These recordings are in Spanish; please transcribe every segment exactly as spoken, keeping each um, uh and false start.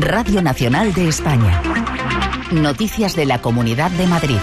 Radio Nacional de España. Noticias de la Comunidad de Madrid.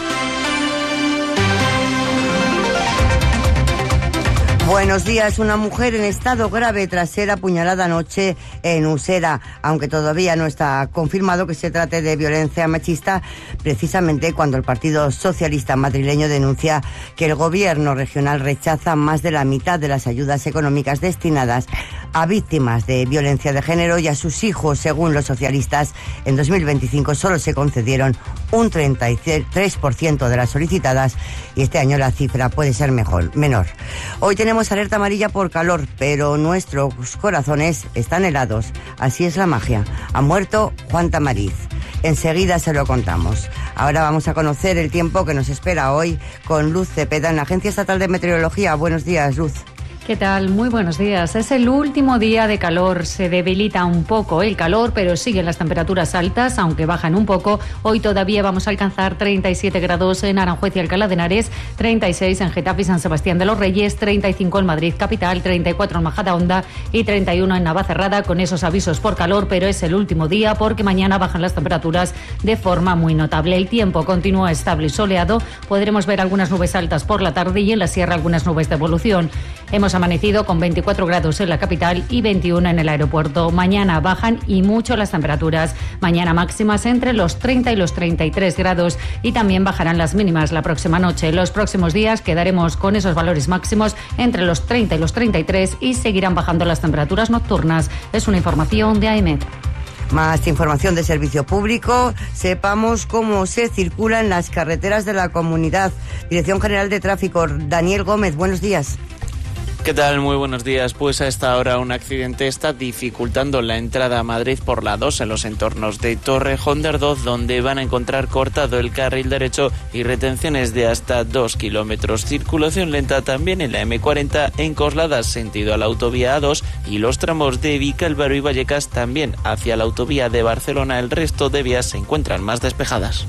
Buenos días. Una mujer en estado grave tras ser apuñalada anoche en Usera, aunque todavía no está confirmado que se trate de violencia machista, precisamente cuando el Partido Socialista madrileño denuncia que el gobierno regional rechaza más de la mitad de las ayudas económicas destinadas a víctimas de violencia de género y a sus hijos. Según los socialistas, en dos mil veinticinco solo se concedieron un treinta y tres por ciento de las solicitadas y este año la cifra puede ser mejor, menor. Hoy tenemos alerta amarilla por calor, pero nuestros corazones están helados. Así es la magia. Ha muerto Juan Tamariz. Enseguida se lo contamos. Ahora vamos a conocer el tiempo que nos espera hoy con Luz Cepeda en la Agencia Estatal de Meteorología. Buenos días, Luz. ¿Qué tal? Muy buenos días. Es el último día de calor. Se debilita un poco el calor, pero siguen las temperaturas altas, aunque bajan un poco. Hoy todavía vamos a alcanzar treinta y siete grados en Aranjuez y Alcalá de Henares, treinta y seis en Getafe y San Sebastián de los Reyes, treinta y cinco en Madrid capital, treinta y cuatro en Majadahonda y treinta y uno en Navacerrada, con esos avisos por calor, pero es el último día porque mañana bajan las temperaturas de forma muy notable. El tiempo continúa estable y soleado. Podremos ver algunas nubes altas por la tarde y en la sierra algunas nubes de evolución. Hemos amanecido con veinticuatro grados en la capital y veintiuno en el aeropuerto. Mañana bajan y mucho las temperaturas. Mañana máximas entre los treinta y los treinta y tres grados y también bajarán las mínimas la próxima noche. Los próximos días quedaremos con esos valores máximos entre los treinta y los treinta y tres y seguirán bajando las temperaturas nocturnas. Es una información de AEMET. Más información de servicio público. Sepamos cómo se circula en las carreteras de la comunidad. Dirección General de Tráfico, Daniel Gómez, buenos días. ¿Qué tal? Muy buenos días. Pues a esta hora un accidente está dificultando la entrada a Madrid por la dos en los entornos de Torrejón de Ardoz, donde van a encontrar cortado el carril derecho y retenciones de hasta dos kilómetros. Circulación lenta también en la eme cuarenta en Coslada, sentido a la autovía A dos, y los tramos de Vicálvaro y Vallecas también hacia la autovía de Barcelona. El resto de vías se encuentran más despejadas.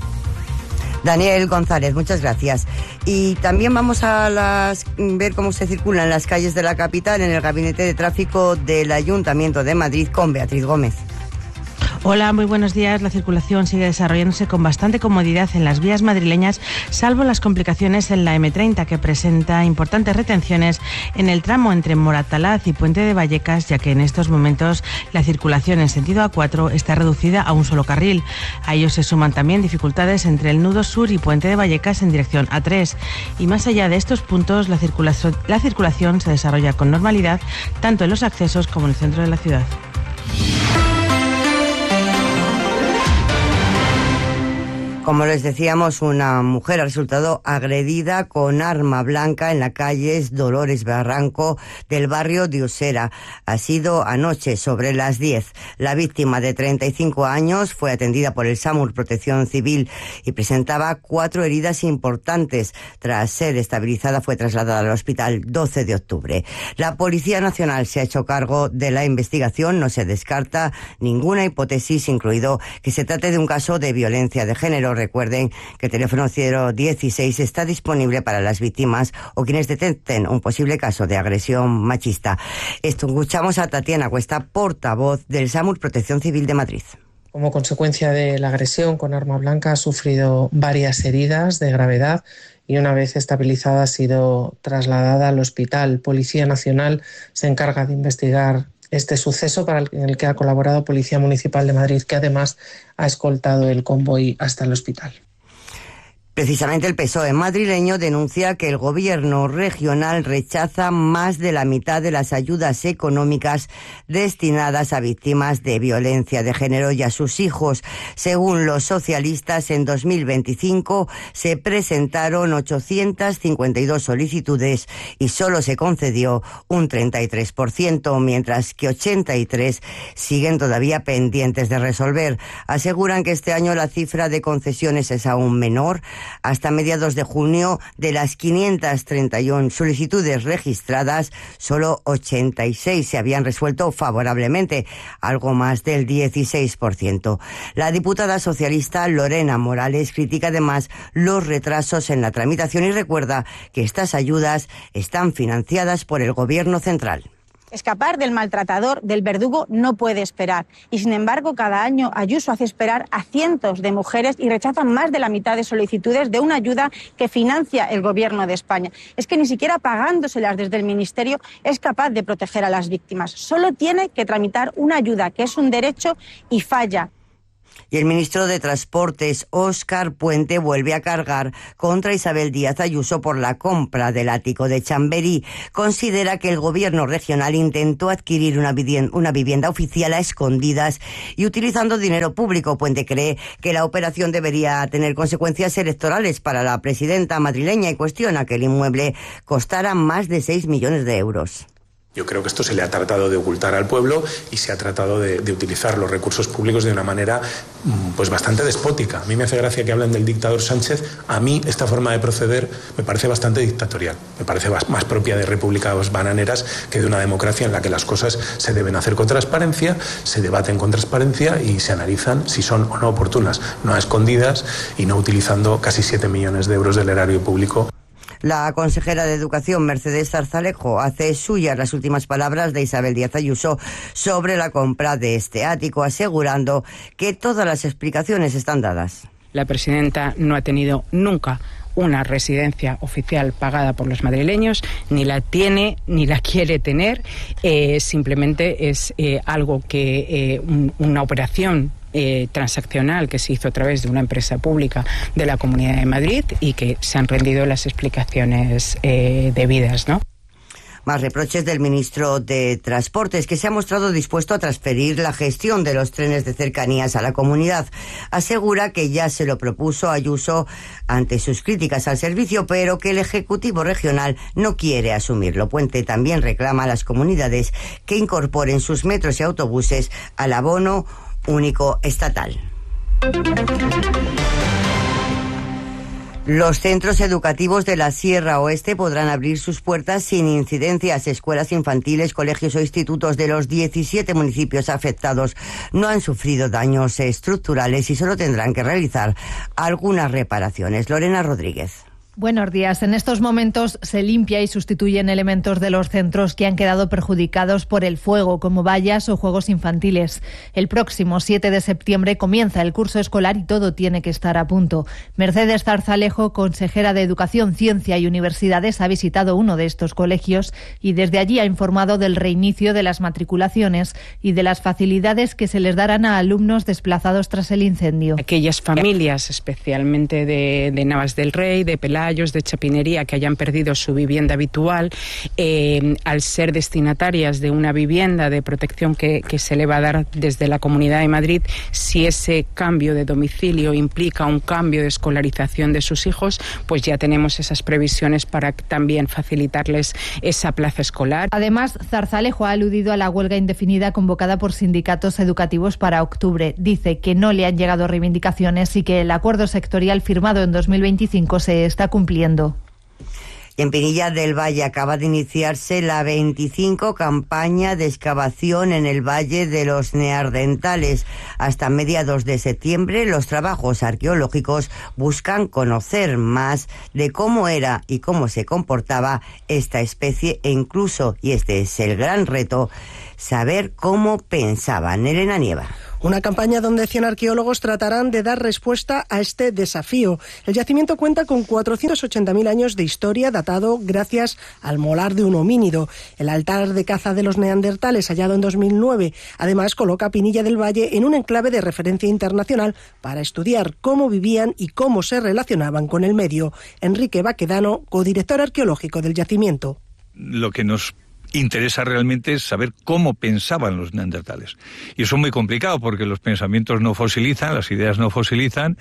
Daniel González, muchas gracias. Y también vamos a las, ver cómo se circula en las calles de la capital en el Gabinete de Tráfico del Ayuntamiento de Madrid con Beatriz Gómez. Hola, muy buenos días. La circulación sigue desarrollándose con bastante comodidad en las vías madrileñas, salvo las complicaciones en la eme treinta, que presenta importantes retenciones en el tramo entre Moratalaz y Puente de Vallecas, ya que en estos momentos la circulación en sentido A cuatro está reducida a un solo carril. A ello se suman también dificultades entre el nudo sur y Puente de Vallecas en dirección A tres. Y más allá de estos puntos, la circulación, la circulación se desarrolla con normalidad, tanto en los accesos como en el centro de la ciudad. Como les decíamos, una mujer ha resultado agredida con arma blanca en la calle Dolores Barranco del barrio de Usera. Ha sido anoche sobre las diez. La víctima, de treinta y cinco años, fue atendida por el SAMUR Protección Civil y presentaba cuatro heridas importantes. Tras ser estabilizada, fue trasladada al hospital doce de octubre. La Policía Nacional se ha hecho cargo de la investigación. No se descarta ninguna hipótesis, incluido que se trate de un caso de violencia de género. Recuerden que el teléfono cero dieciséis está disponible para las víctimas o quienes detecten un posible caso de agresión machista. Escuchamos a Tatiana Cuesta, portavoz del SAMUR Protección Civil de Madrid. Como consecuencia de la agresión con arma blanca ha sufrido varias heridas de gravedad y una vez estabilizada ha sido trasladada al hospital. Policía Nacional se encarga de investigar este suceso, para el, en el que ha colaborado Policía Municipal de Madrid, que además ha escoltado el convoy hasta el hospital. Precisamente el P S O E madrileño denuncia que el gobierno regional rechaza más de la mitad de las ayudas económicas destinadas a víctimas de violencia de género y a sus hijos. Según los socialistas, en dos mil veinticinco se presentaron ochocientas cincuenta y dos solicitudes y solo se concedió un treinta y tres por ciento, mientras que ochenta y tres siguen todavía pendientes de resolver. Aseguran que este año la cifra de concesiones es aún menor. Hasta mediados de junio, de las quinientas treinta y uno solicitudes registradas, solo ochenta y seis se habían resuelto favorablemente, algo más del dieciséis por ciento. La diputada socialista Lorena Morales critica además los retrasos en la tramitación y recuerda que estas ayudas están financiadas por el Gobierno central. Escapar del maltratador, del verdugo, no puede esperar. Y sin embargo, cada año Ayuso hace esperar a cientos de mujeres y rechazan más de la mitad de solicitudes de una ayuda que financia el Gobierno de España. Es que ni siquiera pagándoselas desde el Ministerio es capaz de proteger a las víctimas. Solo tiene que tramitar una ayuda, que es un derecho, y falla. Y el ministro de Transportes, Óscar Puente, vuelve a cargar contra Isabel Díaz Ayuso por la compra del ático de Chamberí. Considera que el gobierno regional intentó adquirir una vivienda, una vivienda oficial a escondidas y utilizando dinero público. Puente cree que la operación debería tener consecuencias electorales para la presidenta madrileña y cuestiona que el inmueble costara más de seis millones de euros. Yo creo que esto se le ha tratado de ocultar al pueblo y se ha tratado de, de utilizar los recursos públicos de una manera pues bastante despótica. A mí me hace gracia que hablen del dictador Sánchez. A mí esta forma de proceder me parece bastante dictatorial. Me parece más propia de repúblicas bananeras que de una democracia en la que las cosas se deben hacer con transparencia, se debaten con transparencia y se analizan si son o no oportunas, no a escondidas y no utilizando casi siete millones de euros del erario público. La consejera de Educación, Mercedes Zarzalejo, hace suyas las últimas palabras de Isabel Díaz Ayuso sobre la compra de este ático, asegurando que todas las explicaciones están dadas. La presidenta no ha tenido nunca una residencia oficial pagada por los madrileños, ni la tiene ni la quiere tener. Eh, simplemente es eh, algo que eh, un, una operación Eh, transaccional que se hizo a través de una empresa pública de la Comunidad de Madrid y que se han rendido las explicaciones eh, debidas, ¿no? Más reproches del ministro de Transportes, que se ha mostrado dispuesto a transferir la gestión de los trenes de cercanías a la comunidad. Asegura que ya se lo propuso Ayuso ante sus críticas al servicio, pero que el Ejecutivo regional no quiere asumirlo. Puente también reclama a las comunidades que incorporen sus metros y autobuses al abono único estatal. Los centros educativos de la Sierra Oeste podrán abrir sus puertas sin incidencias. Escuelas infantiles, colegios o institutos de los diecisiete municipios afectados no han sufrido daños estructurales y solo tendrán que realizar algunas reparaciones. Lorena Rodríguez. Buenos días. En estos momentos se limpia y sustituyen elementos de los centros que han quedado perjudicados por el fuego, como vallas o juegos infantiles. El próximo siete de septiembre comienza el curso escolar y todo tiene que estar a punto. Mercedes Zarzalejo, consejera de Educación, Ciencia y Universidades, ha visitado uno de estos colegios y desde allí ha informado del reinicio de las matriculaciones y de las facilidades que se les darán a alumnos desplazados tras el incendio. Aquellas familias, especialmente de, de Navas del Rey, de Peláez, de Chapinería, que hayan perdido su vivienda habitual, eh, al ser destinatarias de una vivienda de protección que, que se le va a dar desde la Comunidad de Madrid, si ese cambio de domicilio implica un cambio de escolarización de sus hijos, pues ya tenemos esas previsiones para también facilitarles esa plaza escolar. Además, Zarzalejo ha aludido a la huelga indefinida convocada por sindicatos educativos para octubre. Dice que no le han llegado reivindicaciones y que el acuerdo sectorial firmado en dos mil veinticinco se está cumpliendo. En Pinilla del Valle acaba de iniciarse la veinticinco campaña de excavación en el Valle de los Neandertales. Hasta mediados de septiembre, los trabajos arqueológicos buscan conocer más de cómo era y cómo se comportaba esta especie e incluso, y este es el gran reto, saber cómo pensaban. Elena Nieva. Una campaña donde cien arqueólogos tratarán de dar respuesta a este desafío. El yacimiento cuenta con cuatrocientos ochenta mil años de historia, datado gracias al molar de un homínido. El altar de caza de los neandertales, hallado en dos mil nueve, además coloca a Pinilla del Valle en un enclave de referencia internacional para estudiar cómo vivían y cómo se relacionaban con el medio. Enrique Baquedano, codirector arqueológico del yacimiento. Lo que nos interesa realmente es saber cómo pensaban los neandertales. Y eso es muy complicado porque los pensamientos no fosilizan, las ideas no fosilizan,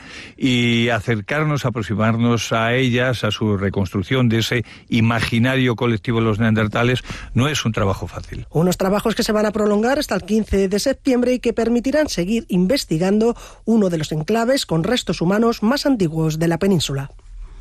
y acercarnos, aproximarnos a ellas, a su reconstrucción de ese imaginario colectivo de los neandertales, no es un trabajo fácil. Unos trabajos que se van a prolongar hasta el quince de septiembre y que permitirán seguir investigando uno de los enclaves con restos humanos más antiguos de la península.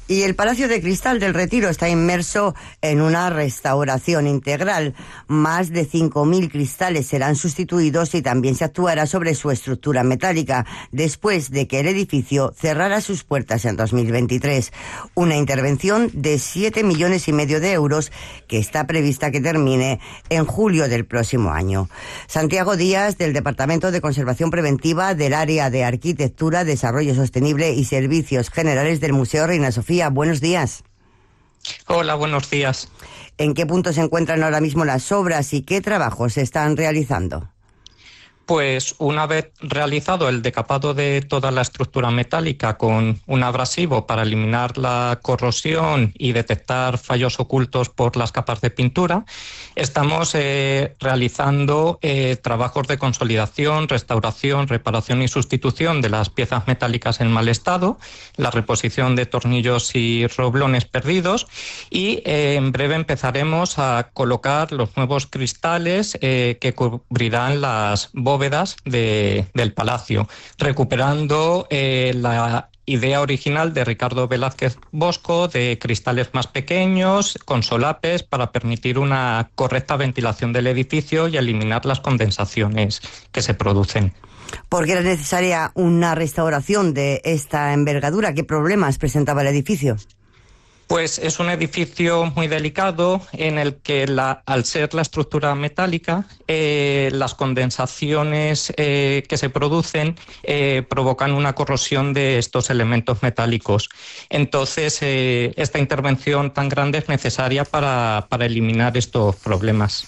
Y el Palacio de Cristal del Retiro está inmerso en una restauración integral. Más de cinco mil cristales serán sustituidos y también se actuará sobre su estructura metálica, después de que el edificio cerrara sus puertas en dos mil veintitrés. Una intervención de siete millones y medio de euros que está prevista que termine en julio del próximo año. Santiago Díaz, del Departamento de Conservación Preventiva del Área de Arquitectura, Desarrollo Sostenible y Servicios Generales del Museo Reina Sofía. Buenos días. Hola, buenos días. ¿En qué punto se encuentran ahora mismo las obras y qué trabajos se están realizando? Pues una vez realizado el decapado de toda la estructura metálica con un abrasivo para eliminar la corrosión y detectar fallos ocultos por las capas de pintura, estamos eh, realizando eh, trabajos de consolidación, restauración, reparación y sustitución de las piezas metálicas en mal estado, la reposición de tornillos y roblones perdidos y eh, en breve empezaremos a colocar los nuevos cristales eh, que cubrirán las bóvedas De, del palacio, recuperando eh, la idea original de Ricardo Velázquez Bosco de cristales más pequeños, con solapes, para permitir una correcta ventilación del edificio y eliminar las condensaciones que se producen. ¿Por qué era necesaria una restauración de esta envergadura? ¿Qué problemas presentaba el edificio? Pues es un edificio muy delicado en el que la, al ser la estructura metálica, eh, las condensaciones eh, que se producen eh, provocan una corrosión de estos elementos metálicos. Entonces, eh, esta intervención tan grande es necesaria para, para eliminar estos problemas.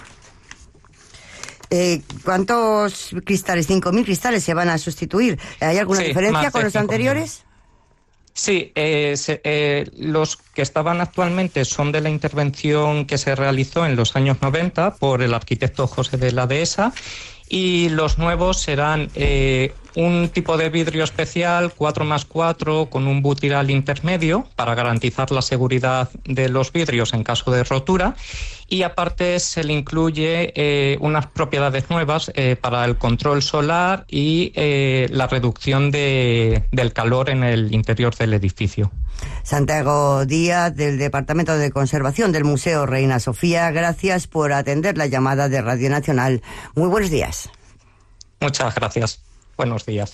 Eh, ¿Cuántos cristales? ¿cinco mil cristales se van a sustituir? ¿Hay alguna sí, diferencia con los anteriores? Sí, eh, se, eh, los que estaban actualmente son de la intervención que se realizó en los años noventa por el arquitecto José de la Dehesa, y los nuevos serán eh, un tipo de vidrio especial cuatro más cuatro con un butiral intermedio para garantizar la seguridad de los vidrios en caso de rotura, y aparte se le incluye eh, unas propiedades nuevas eh, para el control solar y eh, la reducción de, del calor en el interior del edificio. Santiago Díaz, del Departamento de Conservación del Museo Reina Sofía, gracias por atender la llamada de Radio Nacional. Muy buenos días. Muchas gracias. Buenos días.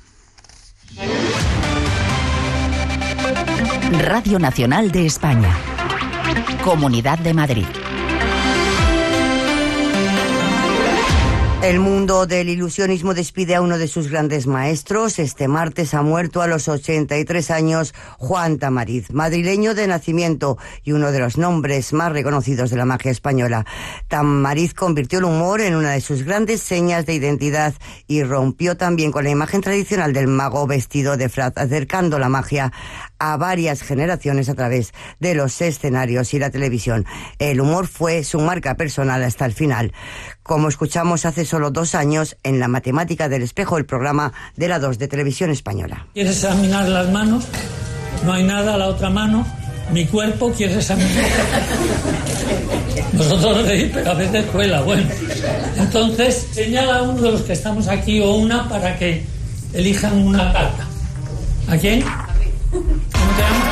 Radio Nacional de España. Comunidad de Madrid. El mundo del ilusionismo despide a uno de sus grandes maestros. Este martes ha muerto a los ochenta y tres años Juan Tamariz, madrileño de nacimiento y uno de los nombres más reconocidos de la magia española. Tamariz convirtió el humor en una de sus grandes señas de identidad y rompió también con la imagen tradicional del mago vestido de fraz, acercando la magia a varias generaciones a través de los escenarios y la televisión. El humor fue su marca personal hasta el final. Como escuchamos hace solo dos años en La Matemática del Espejo, el programa de la dos de Televisión Española. ¿Quieres examinar las manos? No hay nada, la otra mano. Mi cuerpo, ¿quieres examinar? Vosotros reís, pero a veces cuela. Bueno, entonces señala a uno de los que estamos aquí o una para que elijan una carta. ¿A quién? ¿Cómo te llamas?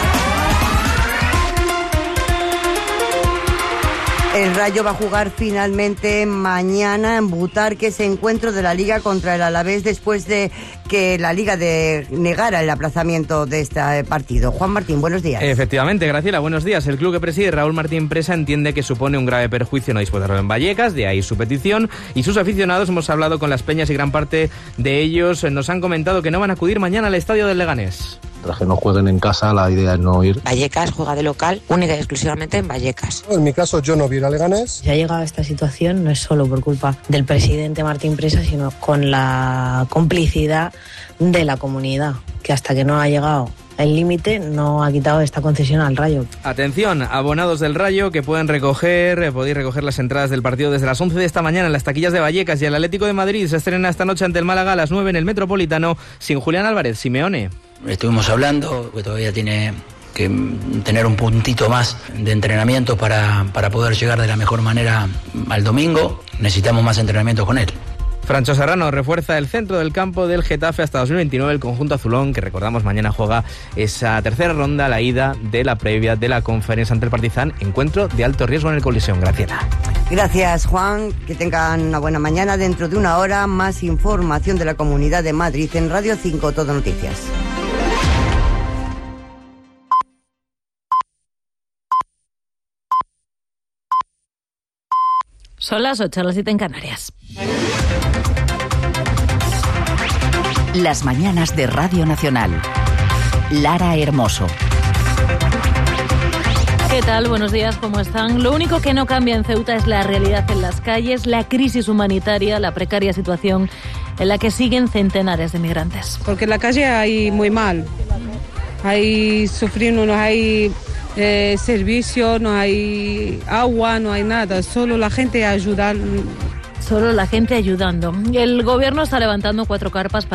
El Rayo va a jugar finalmente mañana en Butarque ese encuentro de la Liga contra el Alavés después de que la Liga de negara el aplazamiento de este partido. Juan Martín, buenos días. Efectivamente, Graciela, buenos días. El club que preside Raúl Martín Presa entiende que supone un grave perjuicio no disputarlo en Vallecas, de ahí su petición, y sus aficionados, hemos hablado con las peñas y gran parte de ellos nos han comentado que no van a acudir mañana al estadio del Leganés. Tras que no jueguen en casa, la idea es no ir. Vallecas juega de local única y exclusivamente en Vallecas. En mi caso, yo no voy a ir a Leganés. Si ha llegado a esta situación no es solo por culpa del presidente Martín Presa, sino con la complicidad de la comunidad, que hasta que no ha llegado el límite no ha quitado esta concesión al Rayo. Atención, abonados del Rayo que pueden recoger, podéis recoger las entradas del partido desde las once de esta mañana en las taquillas de Vallecas, y el Atlético de Madrid se estrena esta noche ante el Málaga a las nueve en el Metropolitano sin Julián Álvarez. Simeone. Estuvimos hablando, que todavía tiene que tener un puntito más de entrenamiento para, para poder llegar de la mejor manera al domingo. Necesitamos más entrenamiento con él. Francho Serrano refuerza el centro del campo del Getafe hasta dos mil veintinueve. El conjunto azulón, que recordamos mañana juega esa tercera ronda, la ida de la previa de la Conference ante el Partizan, encuentro de alto riesgo en el Coliseum. Graciela. Gracias, Juan. Que tengan una buena mañana. Dentro de una hora, más información de la Comunidad de Madrid en Radio cinco Todo Noticias. Son las ocho, las siete en Canarias. Las mañanas de Radio Nacional. Lara Hermoso. ¿Qué tal? Buenos días, ¿cómo están? Lo único que no cambia en Ceuta es la realidad en las calles, la crisis humanitaria, la precaria situación en la que siguen centenares de migrantes. Porque en la calle hay muy mal, hay sufriendo, no hay eh, servicio, no hay agua, no hay nada, solo la gente ayuda. Solo la gente ayudando. El gobierno está levantando cuatro carpas para